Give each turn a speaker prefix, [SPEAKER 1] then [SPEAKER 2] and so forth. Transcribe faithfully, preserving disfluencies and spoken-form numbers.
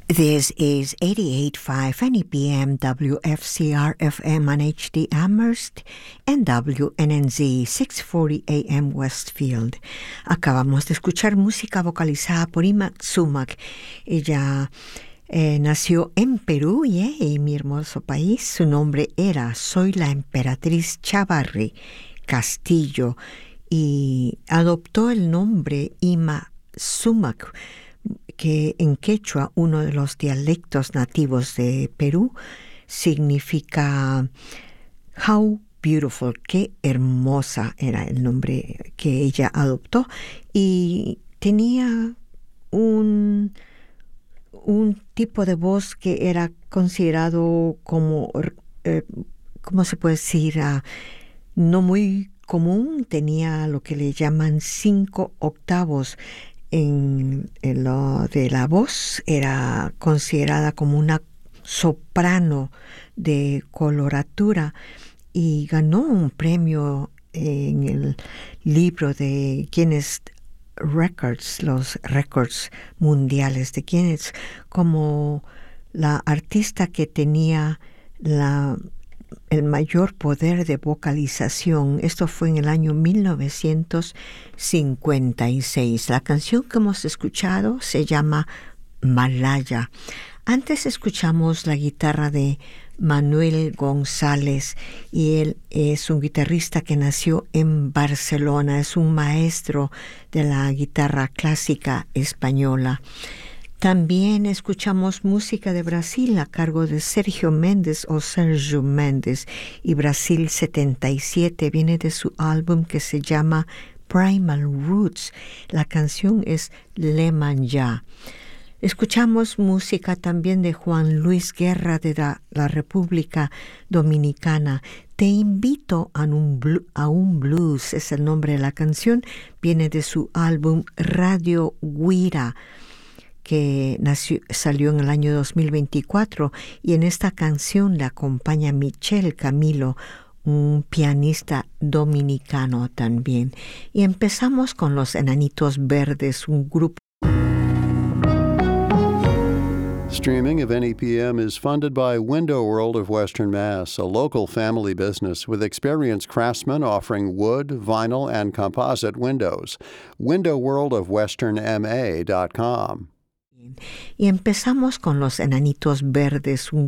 [SPEAKER 1] This is eighty-eight point five N E P M W F C R F M on H D Amherst and W N N Z six forty A M Westfield. Acabamos de escuchar música vocalizada por Ima Sumac. Ella eh, nació en Perú, yeah, y mi hermoso país. Su nombre era Soy la Emperatriz Chavarri Castillo y adoptó el nombre Ima Sumac, que en quechua, uno de los dialectos nativos de Perú, significa how beautiful, qué hermosa era el nombre que ella adoptó, y tenía un, un tipo de voz que era considerado como, eh, ¿cómo se puede decir? Uh, no muy común, tenía lo que le llaman cinco octavos. En, en lo de la voz era considerada como una soprano de coloratura y ganó un premio en el libro de Guinness Records, los récords mundiales de Guinness, como la artista que tenía la el mayor poder de vocalización. Esto fue en el año mil novecientos cincuenta y seis. La canción que hemos escuchado se llama Malaya. Antes escuchamos la guitarra de Manuel González, y él es un guitarrista que nació en Barcelona, es un maestro de la guitarra clásica española. También escuchamos música de Brasil a cargo de Sergio Méndez o Sergio Méndez, y Brasil setenta y siete viene de su álbum que se llama Primal Roots. La canción es Lemanya. Escuchamos música también de Juan Luis Guerra de la, la República Dominicana. Te invito a un, blu- a un blues, es el nombre de la canción, viene de su álbum Radio Guira, que nació, salió en el año dos mil veinticuatro, y en esta canción le acompaña Michel Camilo, un pianista dominicano también. Y empezamos con los Enanitos Verdes, un grupo.
[SPEAKER 2] Streaming of N E P M is funded by Window World of Western Mass, a local family business with experienced craftsmen offering wood, vinyl, and composite windows. window world of western m a dot com.
[SPEAKER 1] Y empezamos con los Enanitos Verdes, un